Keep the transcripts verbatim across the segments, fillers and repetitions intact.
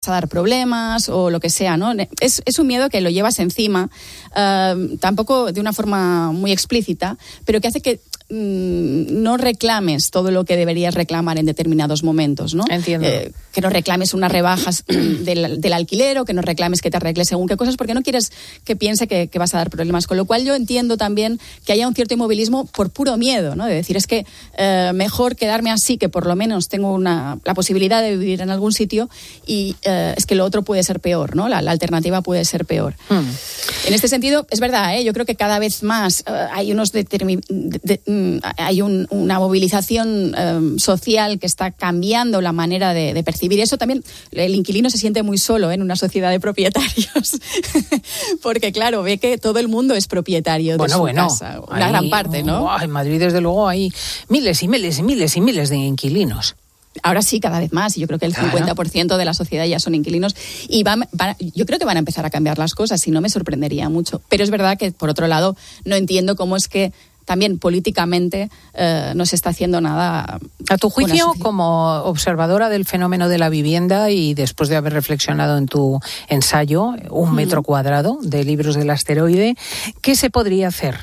a dar problemas o lo que sea, ¿no? Es, es un miedo que lo llevas encima, uh, tampoco de una forma muy explícita, pero que hace que mm, no reclames todo lo que deberías reclamar en determinados momentos, ¿no? Entiendo. Eh, que no reclames unas rebajas del, del alquiler o que no reclames que te arregles según qué cosas, porque no quieres que piense que, que vas a dar problemas. Con lo cual yo entiendo también que haya un cierto inmovilismo por puro miedo, ¿no? De decir, es que eh, mejor quedarme así, que por lo menos tengo una, la posibilidad de vivir en algún sitio y eh, es que lo otro puede ser peor, ¿no? La, la alternativa puede ser peor. Hmm. En este sentido, es verdad, ¿eh? Yo creo que cada vez más eh, hay unos determin, de, de, de, hay un, una movilización eh, social que está cambiando la manera de, de percibir eso. También el inquilino se siente muy solo, ¿eh? En una sociedad de propietarios porque claro, ve que todo el mundo es propietario de bueno, su bueno, casa, una hay, gran parte, ¿no? Oh, en Madrid desde luego hay miles y miles y miles y miles de inquilinos. Ahora sí, cada vez más, y yo creo que el cincuenta por ciento de la sociedad ya son inquilinos, y van, van, yo creo que van a empezar a cambiar las cosas, y no me sorprendería mucho. Pero es verdad que, por otro lado, no entiendo cómo es que también políticamente eh, no se está haciendo nada. A tu juicio, como observadora del fenómeno de la vivienda y después de haber reflexionado en tu ensayo, un metro cuadrado de Libros del Asteroide, ¿qué se podría hacer?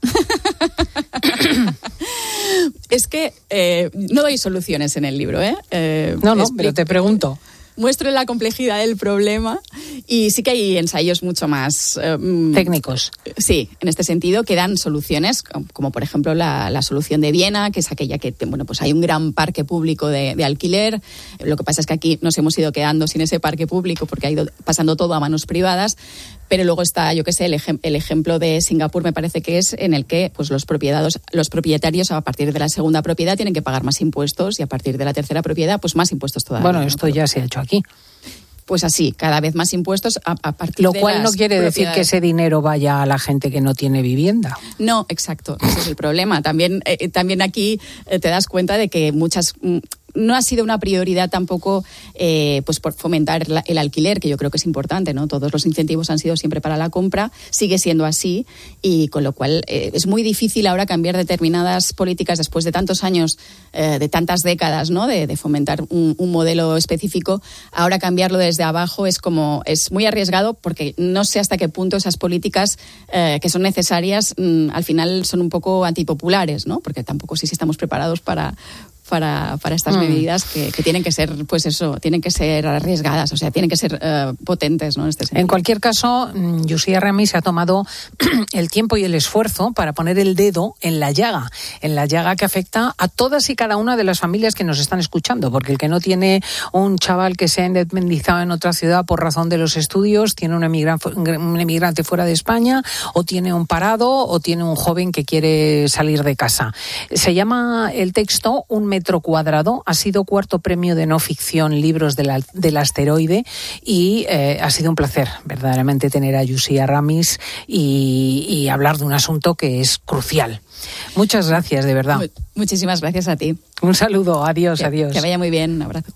Es que eh, no doy soluciones en el libro, ¿eh? eh no, no, expl- pero te pregunto. Muestro la complejidad del problema y sí que hay ensayos mucho más eh, técnicos. Sí, en este sentido, que dan soluciones, como por ejemplo la, la solución de Viena, que es aquella que, bueno, pues hay un gran parque público de, de alquiler. Lo que pasa es que aquí nos hemos ido quedando sin ese parque público porque ha ido pasando todo a manos privadas. Pero luego está, yo qué sé, el, ejem- el ejemplo de Singapur, me parece que es, en el que pues los propietarios, los propietarios a partir de la segunda propiedad tienen que pagar más impuestos y a partir de la tercera propiedad pues más impuestos todavía. Bueno, esto ya se ha hecho aquí. Pues así, cada vez más impuestos a, a partir Lo de cual las no quiere decir que ese dinero vaya a la gente que no tiene vivienda. No, exacto, ese es el problema. También, eh, también aquí eh, te das cuenta de que muchas... Mm, no ha sido una prioridad tampoco eh, pues por fomentar la, el alquiler, que yo creo que es importante, ¿no? Todos los incentivos han sido siempre para la compra, sigue siendo así, y con lo cual eh, es muy difícil ahora cambiar determinadas políticas después de tantos años, eh, de tantas décadas, ¿no? De, de fomentar un, un modelo específico. Ahora cambiarlo desde abajo es como es muy arriesgado, porque no sé hasta qué punto esas políticas eh, que son necesarias mmm, al final son un poco antipopulares, ¿no? Porque tampoco sé si estamos preparados para para, para estas mm. medidas que, que tienen que ser, pues eso, tienen que ser arriesgadas, o sea, tienen que ser uh, potentes, ¿no? En, este en cualquier caso, Yusia Ramis se ha tomado el tiempo y el esfuerzo para poner el dedo en la llaga, en la llaga que afecta a todas y cada una de las familias que nos están escuchando, porque el que no tiene un chaval que se ha independizado en otra ciudad por razón de los estudios, tiene un emigrante, un emigrante fuera de España, o tiene un parado, o tiene un joven que quiere salir de casa. Se llama el texto Un metro cuadrado, ha sido cuarto premio de no ficción Libros del, del Asteroide, y eh, ha sido un placer verdaderamente tener a Yusia Ramis y, y hablar de un asunto que es crucial. Muchas gracias, de verdad. Muchísimas gracias a ti. Un saludo, adiós, que, adiós. Que vaya muy bien, un abrazo.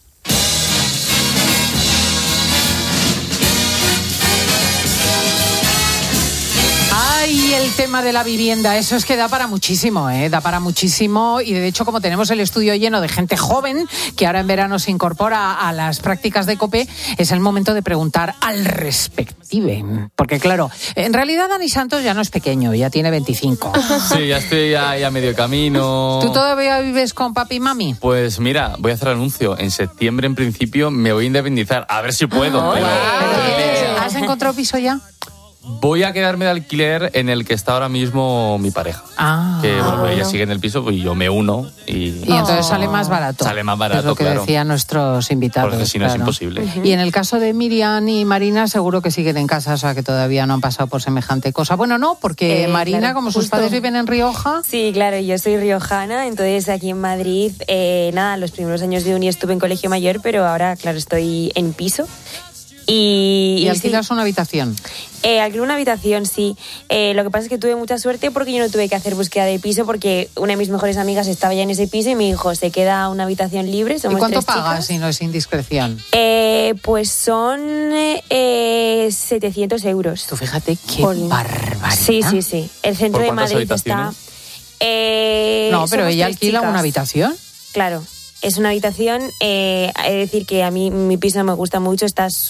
Y el tema de la vivienda, eso es que da para muchísimo, ¿eh? Da para muchísimo, y de hecho, como tenemos el estudio lleno de gente joven que ahora en verano se incorpora a las prácticas de COPE, es el momento de preguntar al respective. Porque claro, en realidad Dani Santos ya no es pequeño, ya tiene veinticinco. Sí, ya estoy a, a medio camino. ¿Tú todavía vives con papi y mami? Pues mira, voy a hacer anuncio. En septiembre, en principio, me voy a independizar. A ver si puedo. Oh, pero... Pero, ¿has encontrado piso ya? Voy a quedarme de alquiler en el que está ahora mismo mi pareja. Ah, que bueno, bueno. ella sigue en el piso y yo me uno. Y, y entonces sale más barato. Sale más barato, es lo que claro. decían nuestros invitados. Porque si no claro. es imposible. Uh-huh. Y en el caso de Miriam y Marina, seguro que siguen en casa, o sea que todavía no han pasado por semejante cosa. Bueno, no, porque eh, Marina, claro, como justo. Sus padres viven en Rioja. Sí, claro, yo soy riojana, entonces aquí en Madrid, eh, nada, los primeros años de uni estuve en colegio mayor, pero ahora, claro, estoy en piso. Y, ¿Y alquilas sí. una habitación? Eh, alquilé una habitación, sí. Eh, lo que pasa es que tuve mucha suerte porque yo no tuve que hacer búsqueda de piso, porque una de mis mejores amigas estaba ya en ese piso y me dijo, se queda una habitación libre. Somos ¿Y cuánto tres pagas chicas. si no es indiscreción? Eh, pues son eh, setecientos euros. Tú fíjate qué por... barbaridad. Sí, sí, sí. El centro ¿Por de Madrid está... Eh, no, pero ella alquila chicas. una habitación. Claro. Es una habitación, eh, es decir, que a mí mi piso me gusta mucho, está